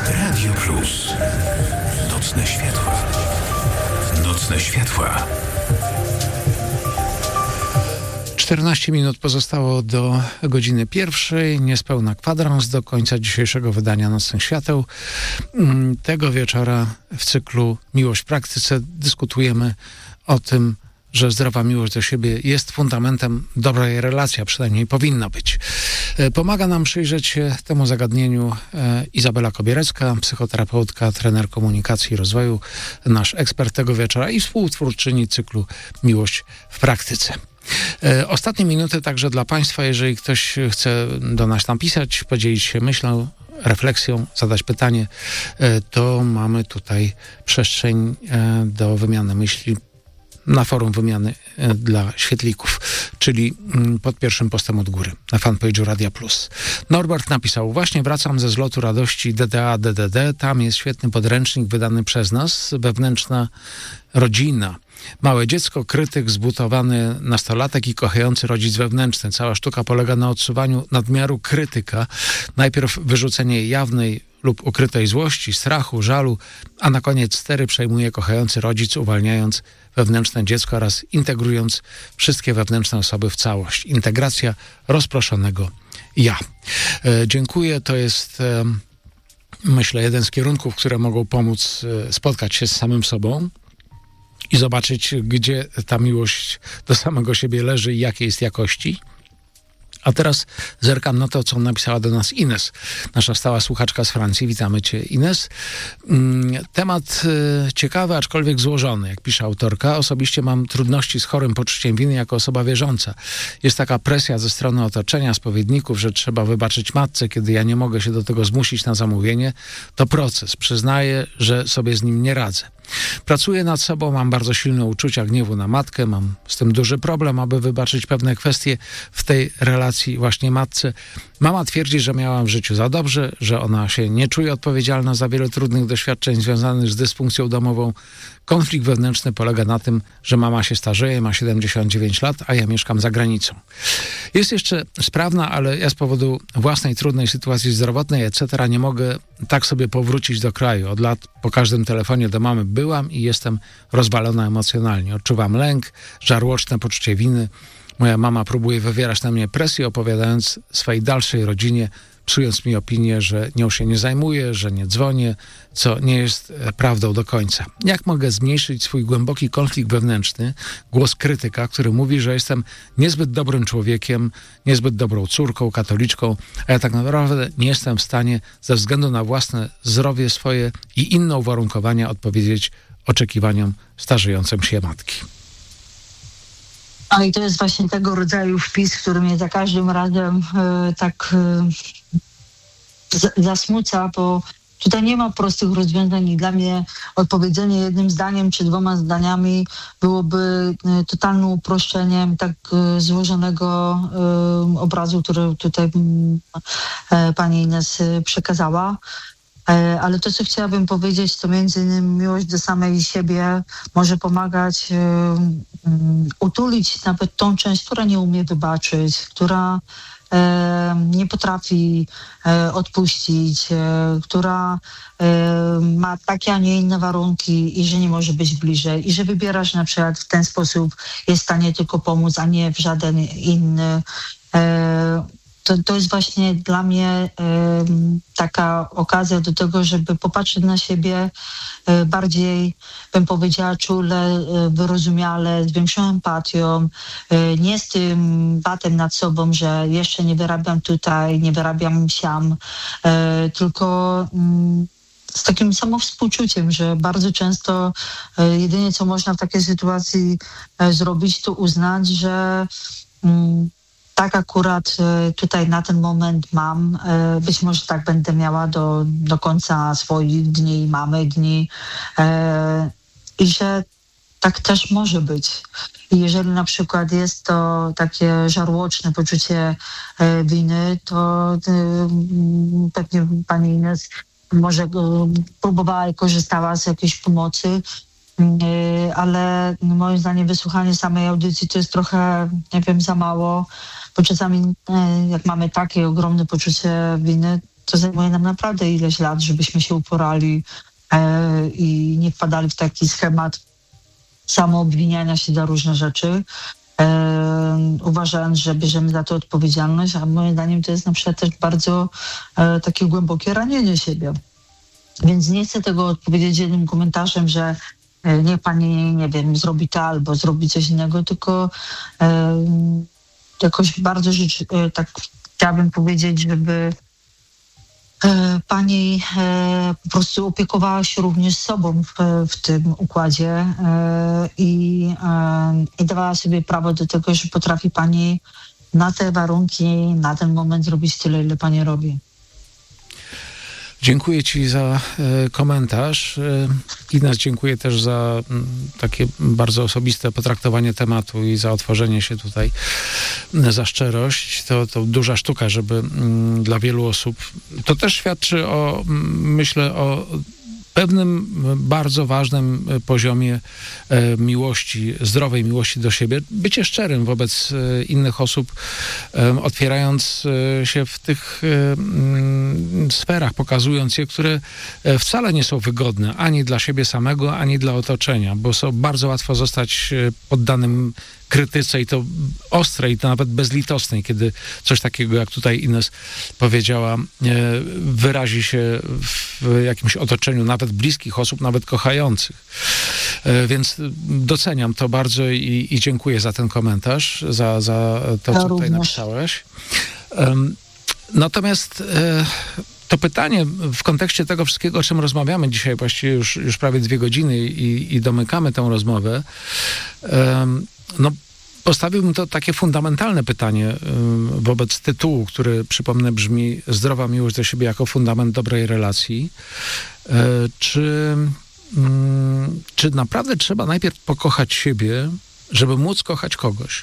Radio Plus. Nocne światła. Nocne światła. 14 minut pozostało do godziny 1. Niespełna kwadrans do końca dzisiejszego wydania Nocnych Świateł. Tego wieczora w cyklu Miłość w praktyce dyskutujemy o tym, że zdrowa miłość do siebie jest fundamentem dobrej relacji, a przynajmniej powinna być. Pomaga nam przyjrzeć się temu zagadnieniu Izabela Kobierecka, psychoterapeutka, trener komunikacji i rozwoju, nasz ekspert tego wieczora i współtwórczyni cyklu Miłość w praktyce. Ostatnie minuty także dla Państwa, jeżeli ktoś chce do nas napisać, podzielić się myślą, refleksją, zadać pytanie, to mamy tutaj przestrzeń do wymiany myśli na forum wymiany dla świetlików, czyli pod pierwszym postem od góry, na fanpage'u Radia Plus. Norbert napisał: właśnie wracam ze zlotu radości DDD. Tam jest świetny podręcznik wydany przez nas, wewnętrzna rodzina. Małe dziecko, krytyk, zbutowany nastolatek i kochający rodzic wewnętrzny. Cała sztuka polega na odsuwaniu nadmiaru krytyka. Najpierw wyrzucenie jawnej lub ukrytej złości, strachu, żalu, a na koniec stery przejmuje kochający rodzic, uwalniając wewnętrzne dziecko oraz integrując wszystkie wewnętrzne osoby w całość. Integracja rozproszonego ja. Dziękuję. To jest, myślę, jeden z kierunków, które mogą pomóc spotkać się z samym sobą i zobaczyć, gdzie ta miłość do samego siebie leży i jakiej jest jakości. A teraz zerkam na to, co napisała do nas Ines, nasza stała słuchaczka z Francji. Witamy Cię, Ines. Temat ciekawy, aczkolwiek złożony, jak pisze autorka. Osobiście mam trudności z chorym poczuciem winy jako osoba wierząca. Jest taka presja ze strony otoczenia, spowiedników, że trzeba wybaczyć matce, kiedy ja nie mogę się do tego zmusić na zamówienie. To proces. Przyznaję, że sobie z nim nie radzę. Pracuję nad sobą, mam bardzo silne uczucia gniewu na matkę, mam z tym duży problem, aby wybaczyć pewne kwestie w tej relacji właśnie matce. Mama twierdzi, że miałam w życiu za dobrze, że ona się nie czuje odpowiedzialna za wiele trudnych doświadczeń związanych z dysfunkcją domową. Konflikt wewnętrzny polega na tym, że mama się starzeje, ma 79 lat, a ja mieszkam za granicą. Jest jeszcze sprawna, ale ja z powodu własnej trudnej sytuacji zdrowotnej, etc. nie mogę tak sobie powrócić do kraju. Od lat po każdym telefonie do mamy byłam i jestem rozwalona emocjonalnie. Odczuwam lęk, żarłoczne poczucie winy. Moja mama próbuje wywierać na mnie presję, opowiadając swojej dalszej rodzinie, psując mi opinię, że nią się nie zajmuję, że nie dzwonię, co nie jest prawdą do końca. Jak mogę zmniejszyć swój głęboki konflikt wewnętrzny, głos krytyka, który mówi, że jestem niezbyt dobrym człowiekiem, niezbyt dobrą córką, katoliczką, a ja tak naprawdę nie jestem w stanie ze względu na własne zdrowie swoje i inne uwarunkowania odpowiedzieć oczekiwaniom starzejącej się matki. A i to jest właśnie tego rodzaju wpis, który mnie za każdym razem zasmuca, bo tutaj nie ma prostych rozwiązań i dla mnie odpowiedzenie jednym zdaniem czy 2 zdaniami byłoby totalnym uproszczeniem tak złożonego obrazu, który tutaj pani Ines przekazała. Ale to, co chciałabym powiedzieć, to między innymi miłość do samej siebie może pomagać utulić nawet tą część, która nie umie wybaczyć, która nie potrafi odpuścić, która ma takie, a nie inne warunki i że nie może być bliżej i że wybierasz na przykład w ten sposób, jest w stanie tylko pomóc, a nie w żaden inny. To jest właśnie dla mnie taka okazja do tego, żeby popatrzeć na siebie bardziej, bym powiedziała, czule, wyrozumiale, z większą empatią, nie z tym batem nad sobą, że jeszcze nie wyrabiam tutaj, nie wyrabiam siam, tylko z takim samowspółczuciem, że bardzo często jedynie co można w takiej sytuacji zrobić, to uznać, że tak akurat tutaj na ten moment mam, być może tak będę miała do końca swoich dni, mamy dni i że tak też może być. I jeżeli na przykład jest to takie żarłoczne poczucie winy, to pewnie pani Ines może próbowała i korzystała z jakiejś pomocy, ale moim zdaniem wysłuchanie samej audycji to jest trochę, nie wiem, za mało, bo czasami jak mamy takie ogromne poczucie winy, to zajmuje nam naprawdę ileś lat, żebyśmy się uporali i nie wpadali w taki schemat samoobwiniania się za różne rzeczy, uważając, że bierzemy za to odpowiedzialność, a moim zdaniem to jest na przykład też bardzo takie głębokie ranienie siebie. Więc nie chcę tego odpowiedzieć jednym komentarzem, że niech pani, nie wiem, zrobi to albo zrobi coś innego, tylko jakoś bardzo tak chciałabym powiedzieć, żeby pani po prostu opiekowała się również sobą w tym układzie i dawała sobie prawo do tego, że potrafi pani na te warunki, na ten moment robić tyle, ile pani robi. Dziękuję ci za komentarz. Ines, dziękuję też za takie bardzo osobiste potraktowanie tematu i za otworzenie się tutaj, za szczerość. To duża sztuka, żeby dla wielu osób... To też świadczy myślę, o pewnym bardzo ważnym poziomie miłości, zdrowej miłości do siebie. Bycie szczerym wobec innych osób, otwierając się w tych sferach, pokazując je, które wcale nie są wygodne ani dla siebie samego, ani dla otoczenia, bo bardzo łatwo zostać poddanym krytyce i to ostrej, to nawet bezlitosnej, kiedy coś takiego, jak tutaj Ines powiedziała, wyrazi się w jakimś otoczeniu nawet bliskich osób, nawet kochających. Więc doceniam to bardzo i dziękuję za ten komentarz, za to, co tutaj napisałeś. Natomiast to pytanie w kontekście tego wszystkiego, o czym rozmawiamy dzisiaj, właściwie już prawie 2 godziny i domykamy tę rozmowę, postawiłbym to takie fundamentalne pytanie wobec tytułu, który, przypomnę, brzmi zdrowa miłość do siebie jako fundament dobrej relacji. Czy naprawdę trzeba najpierw pokochać siebie, żeby móc kochać kogoś?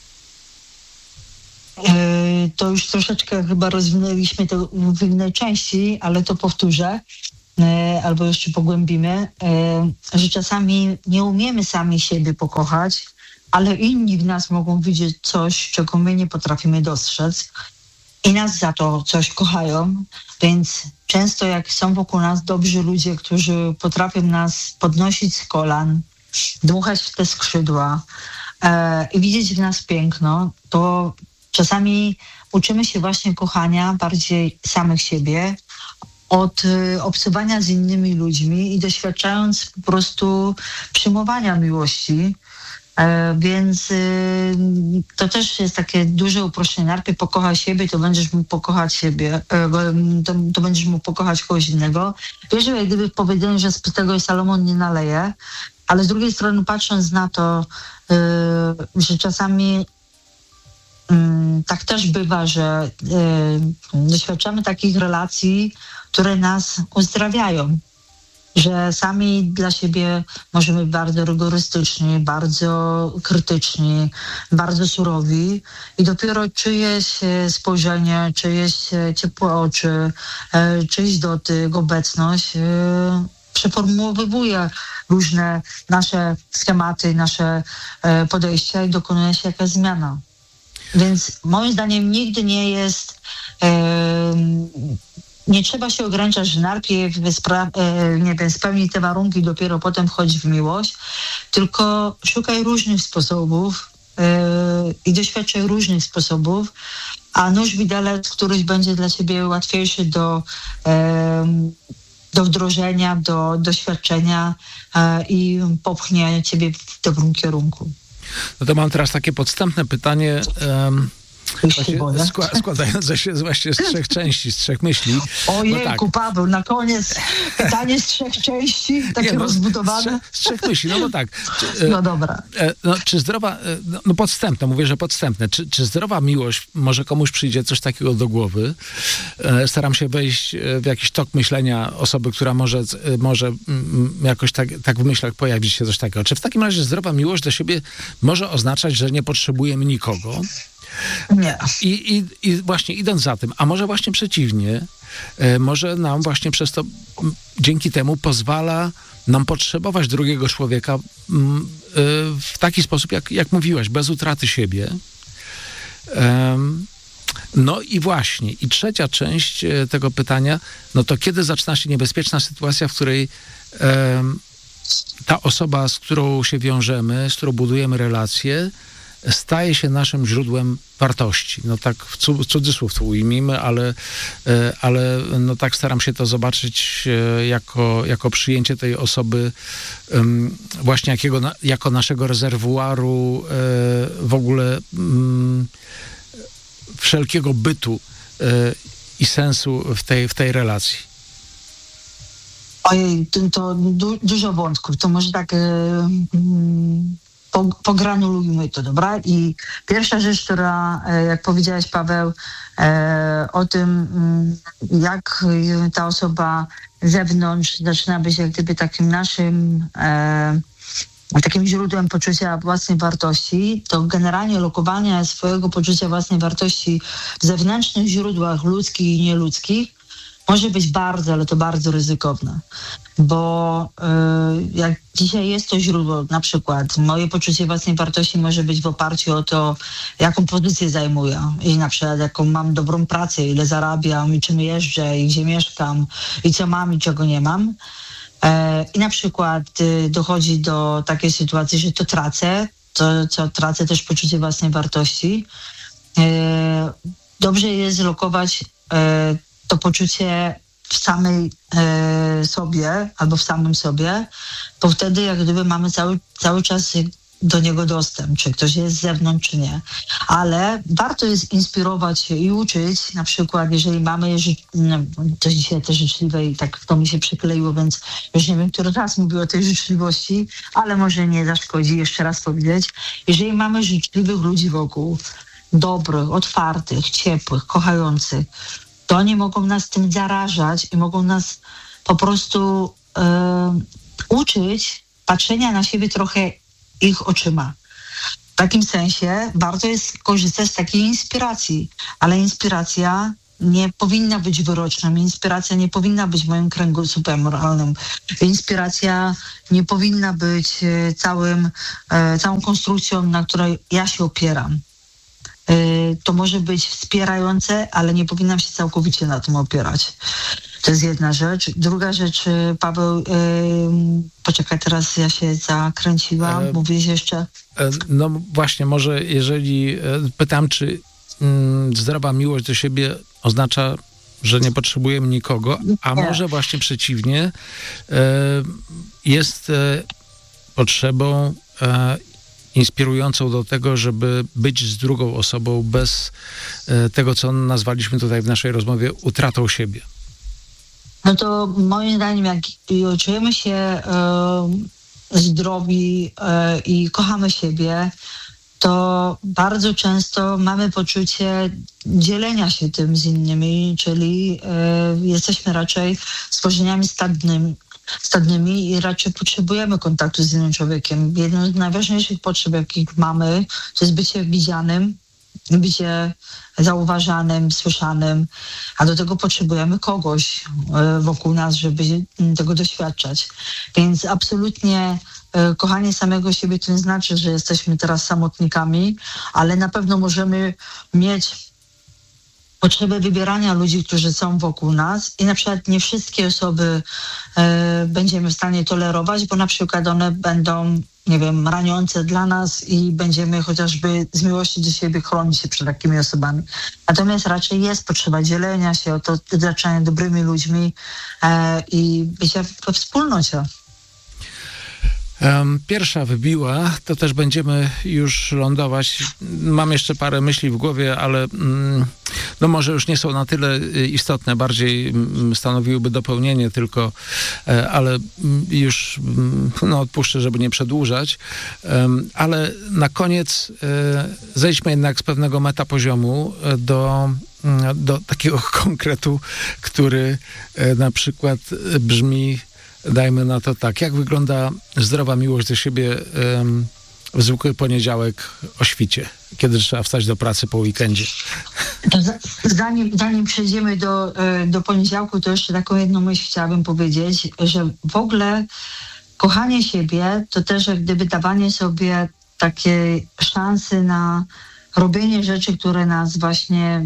To już troszeczkę chyba rozwinęliśmy to w innej części, ale to powtórzę, albo jeszcze pogłębimy, że czasami nie umiemy sami siebie pokochać, ale inni w nas mogą widzieć coś, czego my nie potrafimy dostrzec i nas za to coś kochają, więc często jak są wokół nas dobrzy ludzie, którzy potrafią nas podnosić z kolan, dmuchać w te skrzydła i widzieć w nas piękno, to czasami uczymy się właśnie kochania bardziej samych siebie, od obcowania z innymi ludźmi i doświadczając po prostu przyjmowania miłości. Więc to też jest takie duże uproszczenie. Najpierw pokochaj siebie, to będziesz mógł pokochać siebie, to będziesz mógł pokochać kogoś innego. Wiesz, że jak gdyby powiedzieli, że z tego Salomon nie naleje, ale z drugiej strony patrząc na to, że czasami tak też bywa, że doświadczamy takich relacji, które nas uzdrawiają. Że sami dla siebie możemy być bardzo rygorystyczni, bardzo krytyczni, bardzo surowi i dopiero czyjeś spojrzenie, czyjeś ciepłe oczy, czyjś dotyk, obecność przeformułowuje różne nasze schematy, nasze podejścia i dokonuje się jakaś zmiana. Więc moim zdaniem nigdy nie jest... Nie trzeba się ograniczać, że najpierw spełnij te warunki, dopiero potem wchodź w miłość, tylko szukaj różnych sposobów i doświadczaj różnych sposobów, a nóż widelec, któryś będzie dla ciebie łatwiejszy do wdrożenia, do doświadczenia i popchnie ciebie w dobrym kierunku. No to mam teraz takie podstępne pytanie, składające się właśnie z 3 części, z 3 myśli. Ojejku, tak. Paweł, na koniec pytanie z 3 części, takie rozbudowane. Z 3 myśli, no bo tak. No dobra. Czy zdrowa, podstępne, mówię, że podstępne. Czy zdrowa miłość, może komuś przyjdzie coś takiego do głowy? Staram się wejść w jakiś tok myślenia osoby, która może jakoś tak w myślach pojawić się coś takiego. Czy w takim razie zdrowa miłość do siebie może oznaczać, że nie potrzebujemy nikogo? Nie. I właśnie idąc za tym, a może właśnie przeciwnie, może nam właśnie przez to, dzięki temu pozwala nam potrzebować drugiego człowieka w taki sposób, jak mówiłaś, bez utraty siebie. No i właśnie, i trzecia część tego pytania, no to kiedy zaczyna się niebezpieczna sytuacja, w której ta osoba, z którą się wiążemy, z którą budujemy relacje, staje się naszym źródłem wartości. No tak w cudzysłów to ujmijmy, ale no tak staram się to zobaczyć jako przyjęcie tej osoby właśnie jako naszego rezerwuaru w ogóle wszelkiego bytu i sensu w tej relacji. Ojej, to dużo wątków. To może tak pogranulujmy to, dobra? I pierwsza rzecz, która, jak powiedziałeś, Paweł, o tym, jak ta osoba z zewnątrz zaczyna być jak gdyby takim naszym takim źródłem poczucia własnej wartości, to generalnie lokowanie swojego poczucia własnej wartości w zewnętrznych źródłach ludzkich i nieludzkich może być bardzo, ale to bardzo ryzykowne. Bo jak dzisiaj jest to źródło, na przykład moje poczucie własnej wartości może być w oparciu o to, jaką pozycję zajmuję i na przykład jaką mam dobrą pracę, ile zarabiam i czym jeżdżę i gdzie mieszkam i co mam i czego nie mam. I na przykład dochodzi do takiej sytuacji, że to tracę też poczucie własnej wartości. Dobrze jest lokować to poczucie w samej sobie albo w samym sobie, bo wtedy jak gdyby mamy cały czas do niego dostęp, czy ktoś jest z zewnątrz, czy nie. Ale warto jest inspirować się i uczyć, na przykład jeżeli mamy, to dzisiaj też życzliwe i tak to mi się przykleiło, więc już nie wiem, który raz mówię o tej życzliwości, ale może nie zaszkodzi jeszcze raz powiedzieć. Jeżeli mamy życzliwych ludzi wokół, dobrych, otwartych, ciepłych, kochających, to oni mogą nas tym zarażać i mogą nas po prostu uczyć patrzenia na siebie trochę ich oczyma. W takim sensie warto jest korzystać z takiej inspiracji, ale inspiracja nie powinna być wyroczna, inspiracja nie powinna być moim kręgosłupem moralnym, inspiracja nie powinna być całą konstrukcją, na której ja się opieram. To może być wspierające, ale nie powinnam się całkowicie na tym opierać. To jest jedna rzecz. Druga rzecz, Paweł, poczekaj, teraz ja się zakręciłam, mówisz jeszcze? No właśnie, może jeżeli pytam, czy zdrowa miłość do siebie oznacza, że nie potrzebujemy nikogo, a może właśnie przeciwnie, jest potrzebą inspirującą do tego, żeby być z drugą osobą bez tego, co nazwaliśmy tutaj w naszej rozmowie utratą siebie. No to moim zdaniem, jak czujemy się zdrowi i kochamy siebie, to bardzo często mamy poczucie dzielenia się tym z innymi, czyli jesteśmy raczej stworzeniami stadnymi i raczej potrzebujemy kontaktu z innym człowiekiem. Jedną z najważniejszych potrzeb, jakich mamy, to jest bycie widzianym, bycie zauważanym, słyszanym, a do tego potrzebujemy kogoś wokół nas, żeby tego doświadczać. Więc absolutnie kochanie samego siebie to nie znaczy, że jesteśmy teraz samotnikami, ale na pewno możemy mieć potrzebę wybierania ludzi, którzy są wokół nas i na przykład nie wszystkie osoby będziemy w stanie tolerować, bo na przykład one będą, nie wiem, raniące dla nas i będziemy chociażby z miłości do siebie chronić się przed takimi osobami. Natomiast raczej jest potrzeba dzielenia się, otaczania dobrymi ludźmi i bycia we wspólnocie. Pierwsza wybiła, to też będziemy już lądować. Mam jeszcze parę myśli w głowie, ale no może już nie są na tyle istotne, bardziej stanowiłyby dopełnienie tylko, ale już odpuszczę, żeby nie przedłużać. Ale na koniec zejdźmy jednak z pewnego metapoziomu do takiego konkretu, który na przykład brzmi, dajmy na to tak, jak wygląda zdrowa miłość do siebie w zwykły poniedziałek o świcie, kiedy trzeba wstać do pracy po weekendzie. Zanim przejdziemy do poniedziałku, to jeszcze taką jedną myśl chciałabym powiedzieć, że w ogóle kochanie siebie to też jak gdyby dawanie sobie takiej szansy na robienie rzeczy, które nas właśnie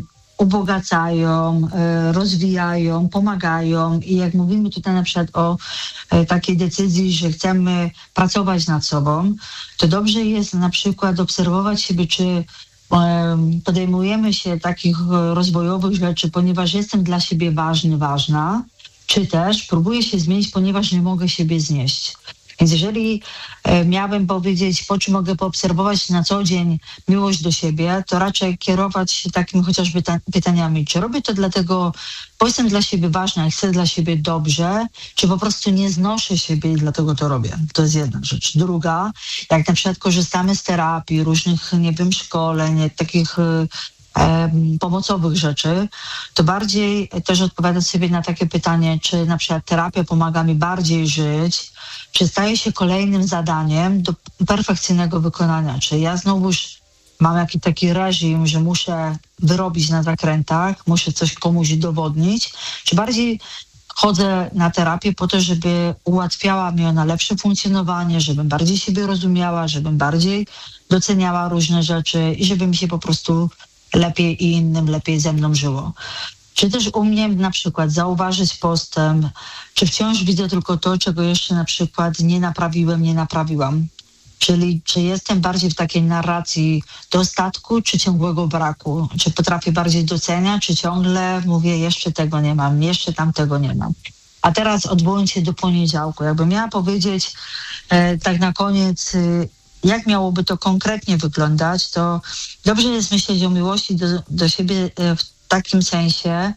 ubogacają, rozwijają, pomagają. I jak mówimy tutaj na przykład o takiej decyzji, że chcemy pracować nad sobą, to dobrze jest na przykład obserwować siebie, czy podejmujemy się takich rozwojowych rzeczy, ponieważ jestem dla siebie ważna, czy też próbuję się zmienić, ponieważ nie mogę siebie znieść. Więc jeżeli miałabym powiedzieć, po czym mogę poobserwować na co dzień miłość do siebie, to raczej kierować się takimi chociażby pytaniami, czy robię to dlatego, bo jestem dla siebie ważna i chcę dla siebie dobrze, czy po prostu nie znoszę siebie i dlatego to robię. To jest jedna rzecz. Druga, jak na przykład korzystamy z terapii, różnych, nie wiem, szkoleń, takich pomocowych rzeczy, to bardziej też odpowiadać sobie na takie pytanie, czy na przykład terapia pomaga mi bardziej żyć, czy staje się kolejnym zadaniem do perfekcyjnego wykonania, czy ja znowuż mam jakiś taki reżim, że muszę wyrobić na zakrętach, muszę coś komuś udowodnić, czy bardziej chodzę na terapię po to, żeby ułatwiała mi ona lepsze funkcjonowanie, żebym bardziej siebie rozumiała, żebym bardziej doceniała różne rzeczy i żeby mi się po prostu lepiej i innym lepiej ze mną żyło. Czy też umiem na przykład zauważyć postęp, czy wciąż widzę tylko to, czego jeszcze na przykład nie naprawiłam. Czyli czy jestem bardziej w takiej narracji dostatku, czy ciągłego braku. Czy potrafię bardziej doceniać, czy ciągle mówię, jeszcze tego nie mam, jeszcze tamtego nie mam. A teraz odwołując się do poniedziałku. Jakbym miała powiedzieć tak na koniec, jak miałoby to konkretnie wyglądać, to dobrze jest myśleć o miłości do siebie w takim sensie,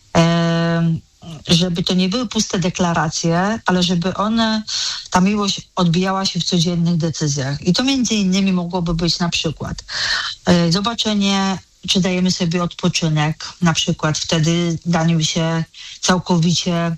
żeby to nie były puste deklaracje, ale żeby ta miłość odbijała się w codziennych decyzjach. I to między innymi mogłoby być na przykład zobaczenie, czy dajemy sobie odpoczynek, na przykład wtedy zanim się całkowicie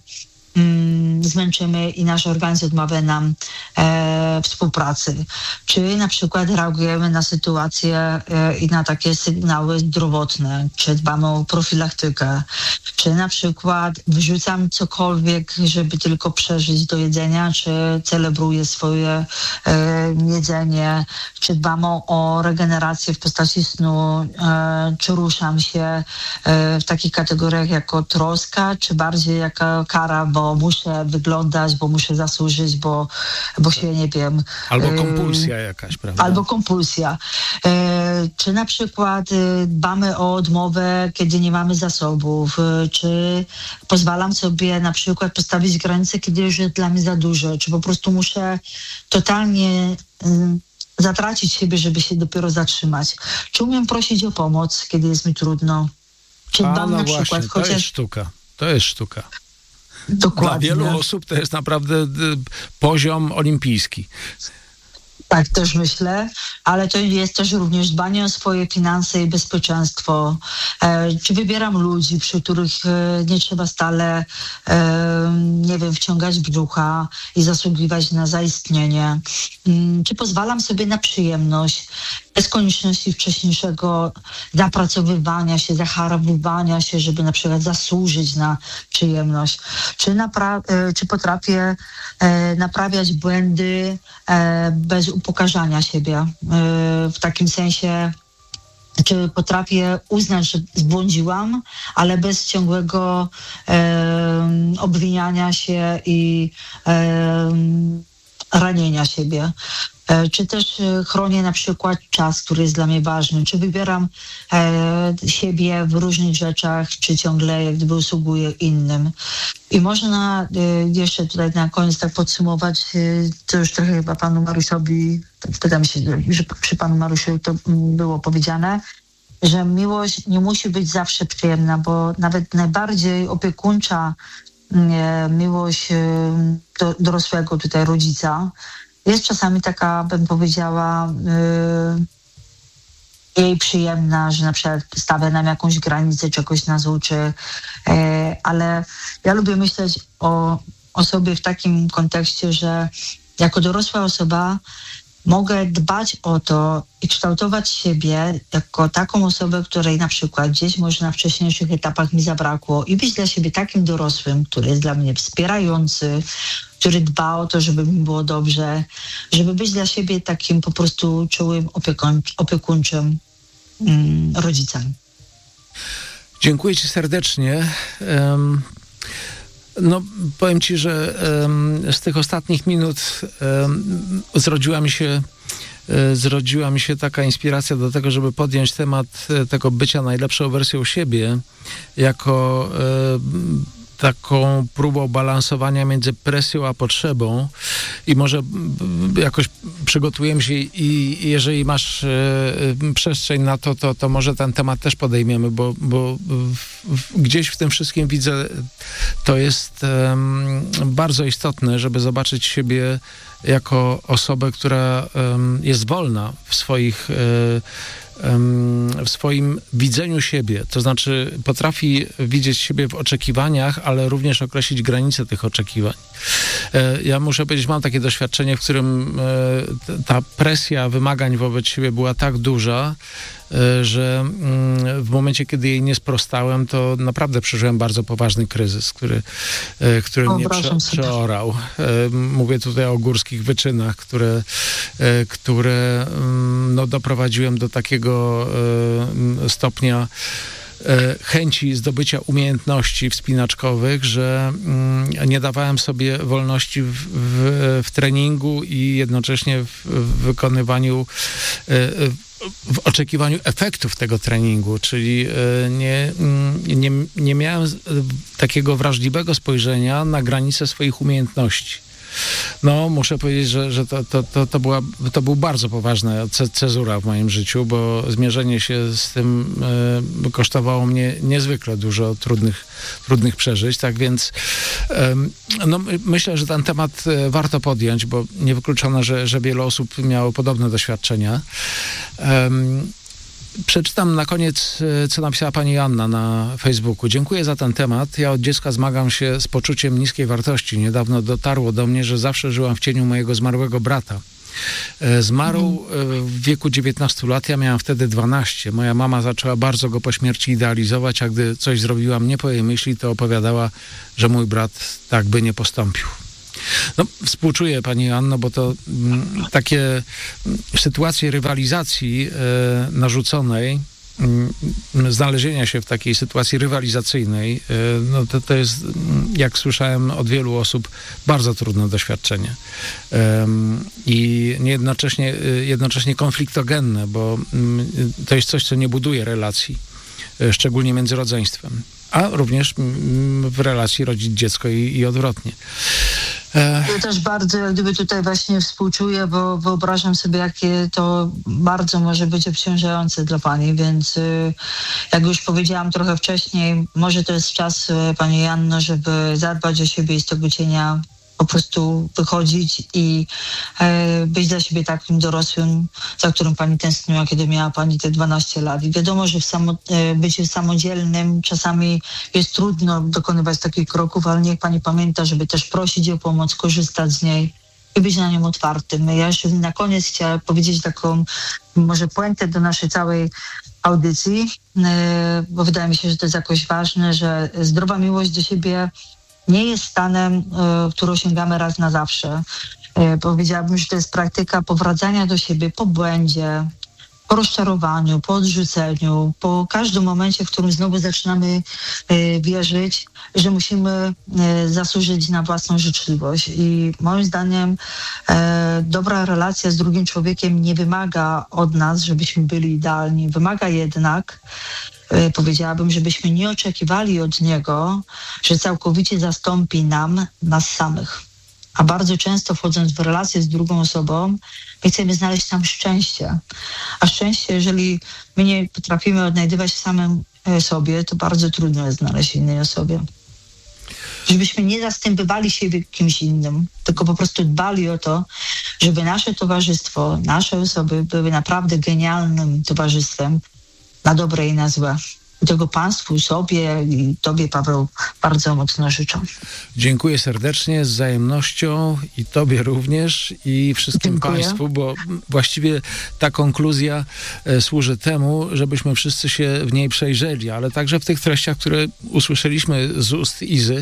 zmęczymy i nasz organizm odmawia nam współpracy. Czy na przykład reagujemy na sytuacje i na takie sygnały zdrowotne, czy dbamy o profilaktykę, czy na przykład wrzucam cokolwiek, żeby tylko przeżyć do jedzenia, czy celebruję swoje jedzenie, czy dbamy o regenerację w postaci snu, czy ruszam się w takich kategoriach jako troska, czy bardziej jako kara, bo muszę wyglądać, bo muszę zasłużyć, bo się nie wiem. Albo kompulsja jakaś, prawda? Albo kompulsja. Czy na przykład dbamy o odmowę, kiedy nie mamy zasobów, czy pozwalam sobie na przykład postawić granice, kiedy już jest dla mnie za dużo, czy po prostu muszę totalnie zatracić siebie, żeby się dopiero zatrzymać. Czy umiem prosić o pomoc, kiedy jest mi trudno? Czy dbam na właśnie, przykład to jest sztuka. To jest sztuka. Dokładnie. Dla wielu osób to jest naprawdę poziom olimpijski. Tak też myślę, ale to jest też również dbanie o swoje finanse i bezpieczeństwo. Czy wybieram ludzi, przy których nie trzeba stale, nie wiem, wciągać brzucha i zasługiwać na zaistnienie. Czy pozwalam sobie na przyjemność, bez konieczności wcześniejszego zapracowywania się, zachorowywania się, żeby na przykład zasłużyć na przyjemność. Czy potrafię naprawiać błędy bez upokarzania siebie. W takim sensie, czy potrafię uznać, że zbłądziłam, ale bez ciągłego obwiniania się i ranienia siebie. Czy też chronię na przykład czas, który jest dla mnie ważny, czy wybieram siebie w różnych rzeczach, czy ciągle jak gdyby usługuję innym. I można jeszcze tutaj na koniec tak podsumować, co już trochę chyba panu Mariuszowi, wydaje mi się, że przy panu Mariuszu to było powiedziane, że miłość nie musi być zawsze przyjemna, bo nawet najbardziej opiekuńcza miłość dorosłego tutaj rodzica jest czasami taka, bym powiedziała, jej przyjemna, że na przykład stawia nam jakąś granicę, czegoś nas uczy, ale ja lubię myśleć o sobie w takim kontekście, że jako dorosła osoba mogę dbać o to i kształtować siebie jako taką osobę, której na przykład gdzieś może na wcześniejszych etapach mi zabrakło i być dla siebie takim dorosłym, który jest dla mnie wspierający, który dba o to, żeby mi było dobrze, żeby być dla siebie takim po prostu czułym, opiekuńczym rodzicem. Dziękuję ci serdecznie. No, powiem ci, że z tych ostatnich minut zrodziła mi się taka inspiracja do tego, żeby podjąć temat tego bycia najlepszą wersją siebie jako taką próbą balansowania między presją a potrzebą i może jakoś przygotujemy się i jeżeli masz przestrzeń na to może ten temat też podejmiemy, bo gdzieś w tym wszystkim widzę, to jest bardzo istotne, żeby zobaczyć siebie jako osobę, która jest wolna w swoim widzeniu siebie, to znaczy potrafi widzieć siebie w oczekiwaniach, ale również określić granice tych oczekiwań. Ja muszę powiedzieć, mam takie doświadczenie, w którym ta presja wymagań wobec siebie była tak duża, że w momencie, kiedy jej nie sprostałem, to naprawdę przeżyłem bardzo poważny kryzys, który mnie przeorał. Mówię tutaj o górskich wyczynach, które doprowadziłem do takiego stopnia chęci zdobycia umiejętności wspinaczkowych, że nie dawałem sobie wolności w treningu i jednocześnie w wykonywaniu, w oczekiwaniu efektów tego treningu, czyli nie miałem takiego wrażliwego spojrzenia na granice swoich umiejętności. No, muszę powiedzieć, że to był bardzo poważna cezura w moim życiu, bo zmierzenie się z tym kosztowało mnie niezwykle dużo trudnych przeżyć, tak więc myślę, że ten temat warto podjąć, bo niewykluczone, że wiele osób miało podobne doświadczenia. Przeczytam na koniec, co napisała pani Joanna na Facebooku. Dziękuję za ten temat. Ja od dziecka zmagam się z poczuciem niskiej wartości. Niedawno dotarło do mnie, że zawsze żyłam w cieniu mojego zmarłego brata. Zmarł w wieku 19 lat, ja miałam wtedy 12. Moja mama zaczęła bardzo go po śmierci idealizować, a gdy coś zrobiłam nie po jej myśli, to opowiadała, że mój brat tak by nie postąpił. No, współczuję pani Joanno, bo to takie sytuacje rywalizacji narzuconej, znalezienia się w takiej sytuacji rywalizacyjnej, no to jest, jak słyszałem od wielu osób, bardzo trudne doświadczenie. I jednocześnie konfliktogenne, bo to jest coś, co nie buduje relacji, szczególnie między rodzeństwem, a również w relacji rodzic-dziecko i odwrotnie. Ja też bardzo jak gdyby tutaj właśnie współczuję, bo wyobrażam sobie, jakie to bardzo może być obciążające dla pani, więc jak już powiedziałam trochę wcześniej, może to jest czas, pani Joanno, żeby zadbać o siebie i z tego cienia po prostu wychodzić i być dla siebie takim dorosłym, za którym pani tęskniła, kiedy miała pani te 12 lat. I wiadomo, że bycie samodzielnym czasami jest trudno dokonywać takich kroków, ale niech pani pamięta, żeby też prosić o pomoc, korzystać z niej i być na nią otwartym. Ja jeszcze na koniec chciałam powiedzieć taką może puentę do naszej całej audycji, bo wydaje mi się, że to jest jakoś ważne, że zdrowa miłość do siebie nie jest stanem, który osiągamy raz na zawsze. Powiedziałabym, że to jest praktyka powracania do siebie po błędzie, po rozczarowaniu, po odrzuceniu, po każdym momencie, w którym znowu zaczynamy wierzyć, że musimy zasłużyć na własną życzliwość. I moim zdaniem dobra relacja z drugim człowiekiem nie wymaga od nas, żebyśmy byli idealni. Wymaga jednak, powiedziałabym, żebyśmy nie oczekiwali od niego, że całkowicie zastąpi nas samych. A bardzo często wchodząc w relację z drugą osobą, my chcemy znaleźć tam szczęście. A szczęście, jeżeli my nie potrafimy odnajdywać w samym sobie, to bardzo trudno jest znaleźć w innej osobie. Żebyśmy nie zastępowali siebie kimś innym, tylko po prostu dbali o to, żeby nasze towarzystwo, nasze osoby były naprawdę genialnym towarzystwem, na dobre i na złe. I tego państwu, sobie i tobie, Paweł, bardzo mocno życzę. Dziękuję serdecznie, z wzajemnością i tobie również i wszystkim państwu, bo właściwie ta konkluzja służy temu, żebyśmy wszyscy się w niej przejrzeli, ale także w tych treściach, które usłyszeliśmy z ust Izy,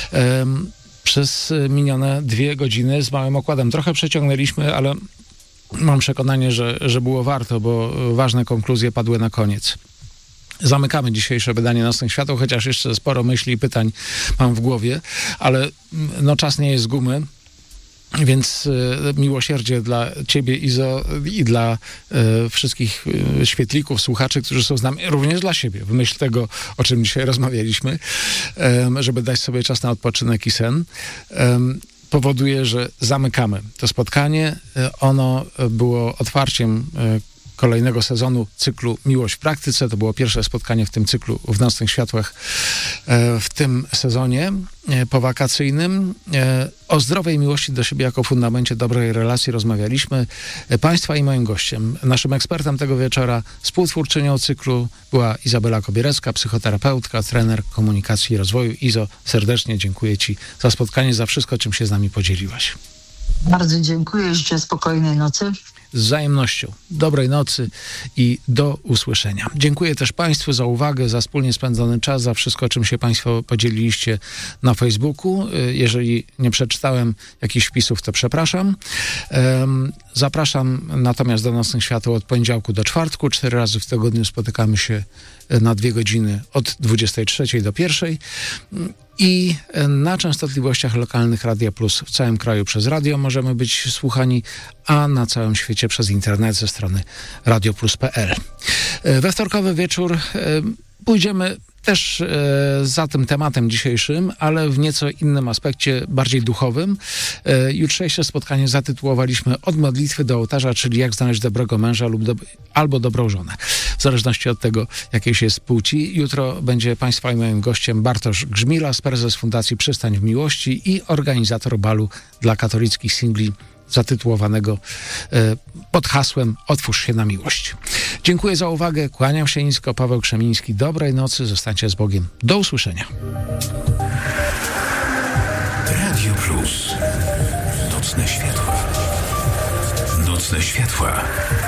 przez minione 2 godziny z małym okładem. Trochę przeciągnęliśmy, ale mam przekonanie, że było warto, bo ważne konkluzje padły na koniec. Zamykamy dzisiejsze wydanie Nocnych Świateł, chociaż jeszcze sporo myśli i pytań mam w głowie, ale no czas nie jest z gumy. Więc miłosierdzie dla ciebie, Izo, i dla wszystkich świetlików, słuchaczy, którzy są z nami, również dla siebie, w myśl tego, o czym dzisiaj rozmawialiśmy, żeby dać sobie czas na odpoczynek i sen, powoduje, że zamykamy to spotkanie. Ono było otwarciem kolejnego sezonu cyklu Miłość w praktyce. To było pierwsze spotkanie w tym cyklu w Nocnych Światłach w tym sezonie powakacyjnym. O zdrowej miłości do siebie jako fundamencie dobrej relacji rozmawialiśmy. Państwa i moim gościem, naszym ekspertem tego wieczora, współtwórczynią cyklu była Izabela Kobierecka, psychoterapeutka, trener komunikacji i rozwoju. Izo, serdecznie dziękuję ci za spotkanie, za wszystko, czym się z nami podzieliłaś. Bardzo dziękuję, życzę spokojnej nocy. Z wzajemnością. Dobrej nocy i do usłyszenia. Dziękuję też Państwu za uwagę, za wspólnie spędzony czas, za wszystko, czym się Państwo podzieliliście na Facebooku. Jeżeli nie przeczytałem jakichś wpisów, to przepraszam. Zapraszam natomiast do Nocnych Świateł od poniedziałku do czwartku. 4 razy w tygodniu spotykamy się na 2 godziny od 23 do 1. I na częstotliwościach lokalnych Radia Plus w całym kraju przez radio możemy być słuchani, a na całym świecie przez internet ze strony radioplus.pl. We wtorkowy wieczór pójdziemy też za tym tematem dzisiejszym, ale w nieco innym aspekcie, bardziej duchowym. Jutrzejsze spotkanie zatytułowaliśmy Od modlitwy do ołtarza, czyli jak znaleźć dobrego męża albo dobrą żonę. W zależności od tego, jakiejś jest płci. Jutro będzie Państwa i moim gościem Bartosz Grzmilas, prezes Fundacji Przystań w Miłości i organizator balu dla katolickich singli zatytułowanego pod hasłem Otwórz się na miłość. Dziękuję za uwagę, kłaniam się nisko, Paweł Krzemiński. Dobrej nocy, zostańcie z Bogiem. Do usłyszenia. Radio Plus. Nocne światła. Nocne światła.